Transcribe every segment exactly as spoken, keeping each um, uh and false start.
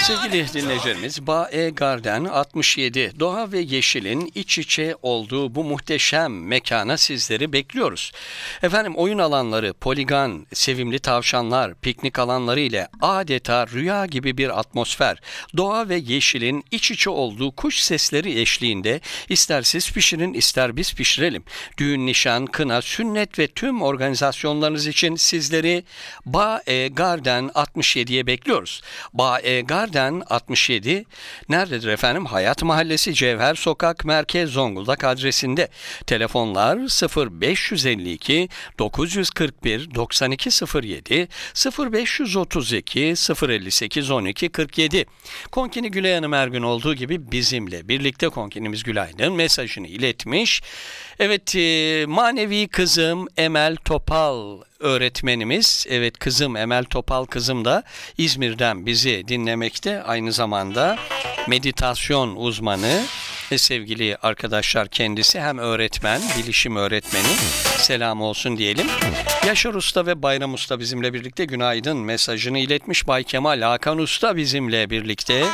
Sevgili dinleyicilerimiz, Bae Garden altmış yedi, doğa ve yeşilin iç içe olduğu bu muhteşem mekana sizleri bekliyoruz. Efendim, oyun alanları, poligon, sevimli tavşanlar, piknik alanları ile adeta rüya gibi bir atmosfer, doğa ve yeşilin iç içe olduğu kuş sesleri eşliğinde ister siz pişirin ister biz pişirelim. Düğün, nişan, kına, sünnet ve tüm organizasyonlarınız için sizleri Bae Garden altmış yediye bekliyoruz. Bae Garden altmış yedi nerededir efendim? Hayat Mahallesi, Cevher Sokak, Merkez, Zonguldak adresinde. Telefonlar sıfır beş yüz elli iki dokuz yüz kırk bir doksan iki sıfır yedi, sıfır beş yüz otuz iki sıfır elli sekiz on iki kırk yedi. Konkini Gülay Hanım her gün olduğu gibi bizimle birlikte konkinimiz Gülay'ın mesajını iletmiş. Evet, e, manevi kızım Emel Topal öğretmenimiz, evet kızım Emel Topal kızım da İzmir'den bizi dinlemekte. Aynı zamanda meditasyon uzmanı ve sevgili arkadaşlar, kendisi hem öğretmen, bilişim öğretmeni, selam olsun diyelim. Yaşar Usta ve Bayram Usta bizimle birlikte günaydın mesajını iletmiş. Bay Kemal Hakan Usta bizimle birlikte.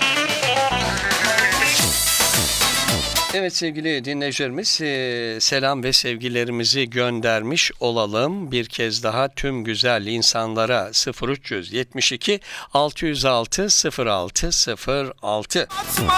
Evet sevgili dinleyicilerimiz, e, selam ve sevgilerimizi göndermiş olalım. Bir kez daha tüm güzel insanlara sıfır üç yetmiş iki altı yüz altı sıfır altı sıfır altı.